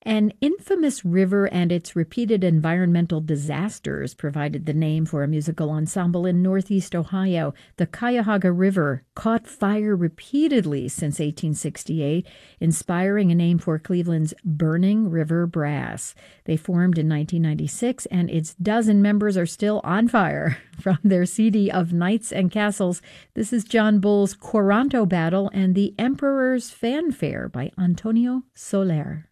An infamous river and its repeated environmental disasters provided the name for a musical ensemble in Northeast Ohio. The Cuyahoga River caught fire repeatedly since 1868, inspiring a name for Cleveland's Burning River Brass. They formed in 1996, and its dozen members are still on fire. From their CD of Knights and Castles, this is John Bull's Quaranto Battle and the Emperor's Fanfare by Antonio Soler.